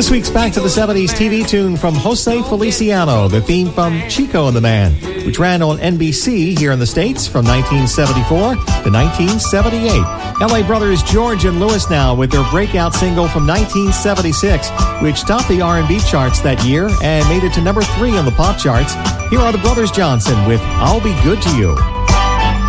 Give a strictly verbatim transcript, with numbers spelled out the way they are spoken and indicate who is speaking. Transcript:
Speaker 1: This week's Back to the seventies T V tune from Jose Feliciano, the theme from Chico and the Man, which ran on N B C here in the States from nineteen seventy-four to nineteen seventy-eight. L A brothers George and Lewis now with their breakout single from nineteen seventy-six, which topped the R and B charts that year and made it to number three on the pop charts. Here are the Brothers Johnson with I'll Be Good to You.